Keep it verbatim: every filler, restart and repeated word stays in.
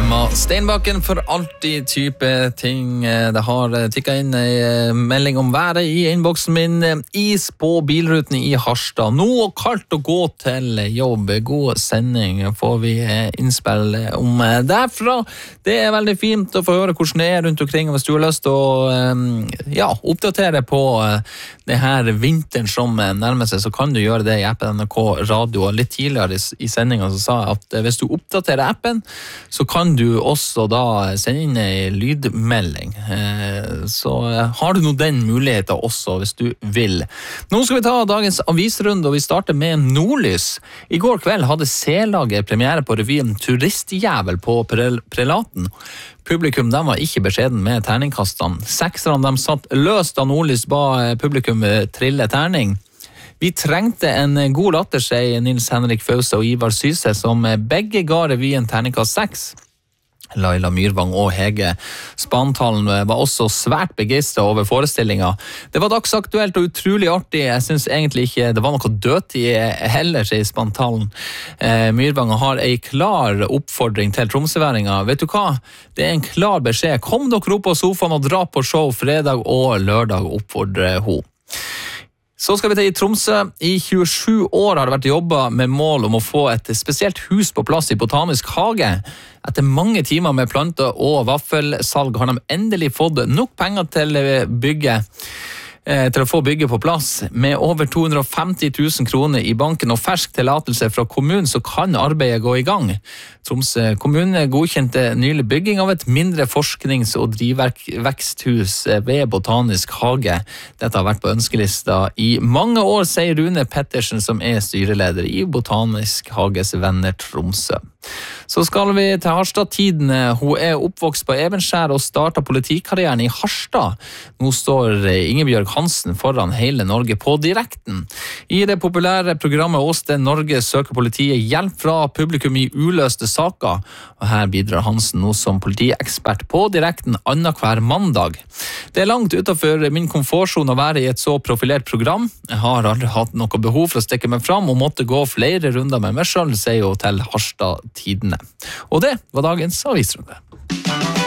Emma Steinbakken for alltid type ting. Det har tikket inn en melding om været i innboksen min. Is på bilruten i Harstad. Nå kaldt å gå til jobb. God sending får vi innspill om derfra. Det er veldig fint å få høre hvordan det er rundt omkring. Hvis du har lyst til å ja, oppdatere på det her vinteren som nærmer seg, så kan du gjøre det i appen N R K Radio. Litt tidligere i sendingen så sa jeg at hvis du oppdaterer appen, så kan du også da sende inn en lydmelding. Så har du nå den muligheten også, hvis du vil. Nå skal vi ta dagens avisrunde, og vi starter med Nordlys. I går kveld hadde C-laget premiere på revyen Turistjævel på Prelaten. Publikum de var ikke beskjeden med terningkastene. Sekserne de satt løst da Nordlys ba publikum trille terning. Vi trengte en god latter, sier Nils Henrik Fause og Ivar Syse, som begge ga revyen terningkast seks. Laila Myrvang og Hege Spantalen var også svært begeistret over forestillingen. Det var dagsaktuelt og utrolig artig. Jeg synes egentlig ikke det var noe dødtid heller, sier Spantalen. Eh, Myrvang har en klar oppfordring til tromsøværinger. Vet du hva? Det er en klar beskjed. Kom dere opp på sofaen og dra på show fredag og lørdag, oppfordrer hun. Så skal vi til i Tromsø. I tjuesju år har det vært jobbet med mål om å få et spesielt hus på plass i Botanisk hage. Etter mange timer med planter og vaffelsalg har de endelig fått nok penger til bygget. til å få bygget på plass. Med over to hundre og femti tusen kroner i banken og fersk tillatelse fra kommunen, så kan arbeidet gå i gang. Tromsø kommune godkjente nylig bygging av et mindre forsknings- og drivveksthus ved Botanisk hage. Dette har vært på ønskelista i mange år, sier Rune Pettersen, som er styreleder i Botanisk hages venner Tromsø. Så skal vi til Harstad-tidene. Hun er oppvokst på Evenskjær og startet politikarrieren i Harstad. Nå står Ingebjørg Hansen foran hele Norge på direkten. I det populære programmet Åsted Norge søker politiet hjelp fra publikum i uløste saker. Og her bidrar Hansen nå som politiekspert på direkten annenhver mandag. Det er langt utenfor min komfortzone å være i et så profilert program. Jeg har aldri hatt noe behov for å stikke meg fram og måtte gå flere runder med meg selv, sier hun til Harstad-tidene. Og det var dagens avisrunde.